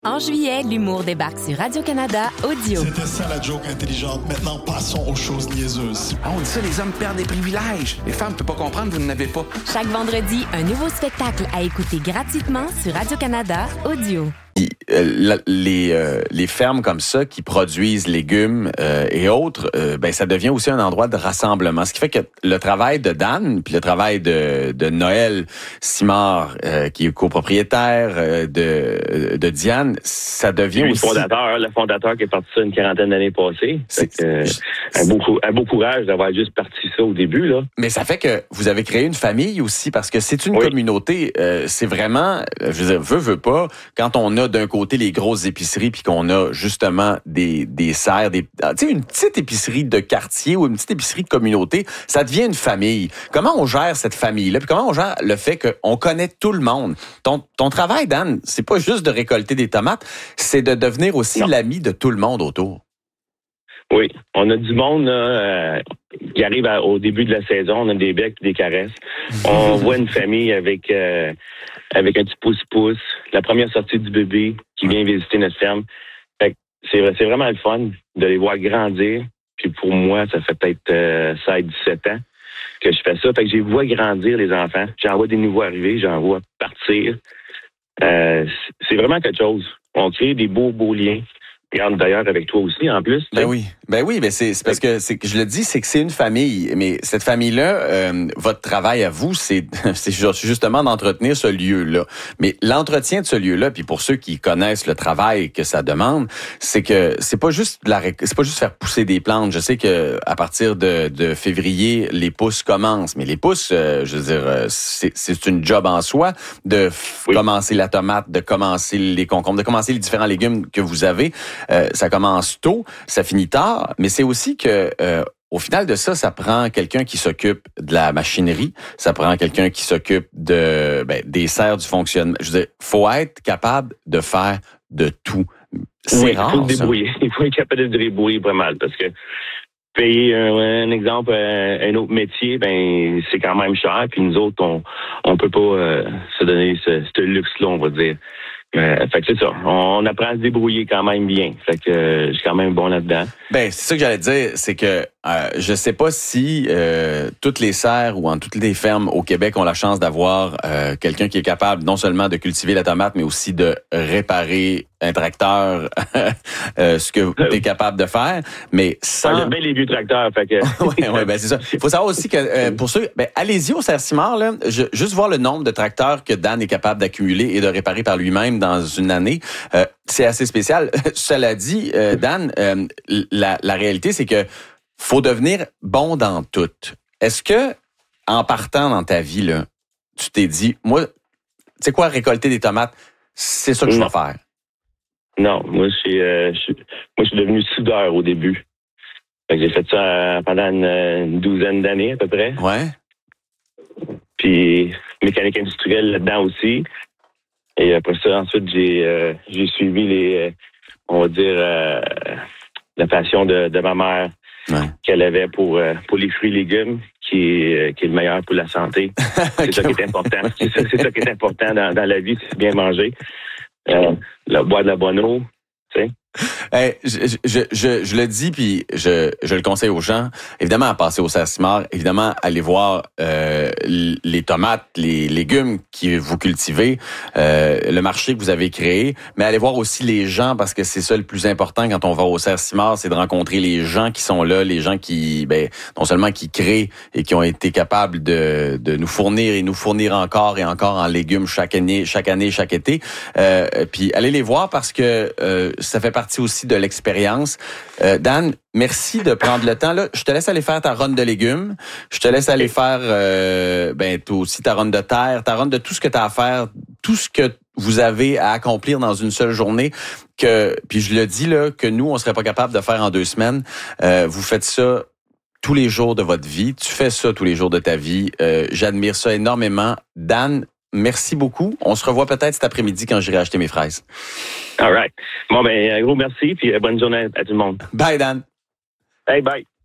En juillet, l'humour débarque sur Radio-Canada Audio. C'était ça la joke intelligente. Maintenant, passons aux choses niaiseuses. Ah, on dit ça, les hommes perdent des privilèges. Les femmes ne peuvent pas comprendre, vous n'en avez pas. Chaque vendredi, un nouveau spectacle à écouter gratuitement sur Radio-Canada Audio. Les fermes comme ça qui produisent légumes et autres, ça devient aussi un endroit de rassemblement. Ce qui fait que le travail de Dan, puis le travail de Noël Simard, qui est copropriétaire de Diane, ça devient aussi... Le fondateur qui est parti ça une quarantaine d'années passées. Un beau courage d'avoir juste parti ça au début, là. Mais ça fait que vous avez créé une famille aussi, parce que c'est une communauté. C'est vraiment, je veux dire, veut pas, quand on a d'un côté les grosses épiceries puis qu'on a justement des serres, tu sais, une petite épicerie de quartier ou une petite épicerie de communauté, ça devient une famille. Comment on gère cette famille-là? Puis comment on gère le fait qu'on connaît tout le monde? Ton travail, Dan, c'est pas juste de récolter des tomates, c'est de devenir aussi l'ami de tout le monde autour. Oui, on a du monde qui arrive au début de la saison, on a des becs et des caresses. On voit une famille avec un petit pouce-pouce, la première sortie du bébé qui vient visiter notre ferme. Fait que c'est vraiment le fun de les voir grandir. Puis pour moi, ça fait peut-être 16-17 ans que je fais ça. Fait que je les vois grandir, les enfants. J'en vois des nouveaux arriver, j'en vois partir. C'est vraiment quelque chose. On crée des beaux liens. Regarde d'ailleurs avec toi aussi, en plus. Ben oui, c'est parce que je le dis, c'est que c'est une famille. Mais cette famille-là, votre travail à vous, c'est justement d'entretenir ce lieu-là. Mais l'entretien de ce lieu-là, puis pour ceux qui connaissent le travail que ça demande, c'est que c'est pas juste faire pousser des plantes. Je sais que à partir de février, les pousses commencent. Mais les pousses, je veux dire, c'est une job en soi de commencer la tomate, de commencer les concombres, de commencer les différents légumes que vous avez. Ça commence tôt, ça finit tard, mais c'est aussi que au final de ça, ça prend quelqu'un qui s'occupe de la machinerie, ça prend quelqu'un qui s'occupe des serres du fonctionnement. Je veux dire, faut être capable de faire de tout. C'est rare, il faut se débrouiller. Il faut être capable de se débrouiller pas mal parce que payer un exemple, un autre métier, c'est quand même cher. Puis nous autres, on peut pas se donner ce luxe-là, on va dire. Fait que c'est ça. On apprend à se débrouiller quand même bien. Fait que je suis quand même bon là-dedans. C'est ça que j'allais dire, c'est que je sais pas si toutes les serres ou en toutes les fermes au Québec ont la chance d'avoir quelqu'un qui est capable non seulement de cultiver la tomate, mais aussi de réparer un tracteur, ce que tu es capable de faire. Mais sans... J'aime bien les vieux tracteurs. Fait que... oui, c'est ça. Il faut savoir aussi que pour ceux... allez-y au Serre-Simard, là, juste voir le nombre de tracteurs que Dan est capable d'accumuler et de réparer par lui-même dans une année. C'est assez spécial. Cela dit, Dan, la réalité, c'est que faut devenir bon dans tout. Est-ce que, en partant dans ta vie, là, tu t'es dit, moi, tu sais quoi, récolter des tomates, c'est ça que je vais faire? Non, moi, je suis devenu soudeur au début. Fait que j'ai fait ça pendant une douzaine d'années à peu près. Ouais. Puis mécanique industrielle là-dedans aussi. Et après ça, ensuite, j'ai suivi on va dire, la passion de ma mère qu'elle avait pour les fruits et légumes, qui est le meilleur pour la santé. C'est ça qui est important. C'est ça qui est important dans la vie, c'est bien manger. Boire de la bonne eau, tu sais. Je le dis, puis je le conseille aux gens, évidemment, à passer au Serre-Simard, évidemment, aller voir les tomates, les légumes que vous cultivez, le marché que vous avez créé, mais allez voir aussi les gens, parce que c'est ça le plus important quand on va au Serre-Simard, c'est de rencontrer les gens qui sont là, les gens qui, non seulement qui créent et qui ont été capables de nous fournir et nous fournir encore et encore en légumes chaque année, chaque été. Puis allez les voir parce que ça fait partie aussi de l'expérience. Dan, merci de prendre le temps. Là, je te laisse aller faire ta ronde de légumes. Je te laisse aller faire toi aussi ta ronde de terre, ta ronde de tout ce que tu as à faire, tout ce que vous avez à accomplir dans une seule journée. Puis je le dis là, que nous, on serait pas capable de faire en 2 semaines. Vous faites ça tous les jours de votre vie. Tu fais ça tous les jours de ta vie. J'admire ça énormément. Dan, merci beaucoup. On se revoit peut-être cet après-midi quand j'irai acheter mes fraises. All right. Bon, un gros merci, puis bonne journée à tout le monde. Bye, Dan. Hey, bye.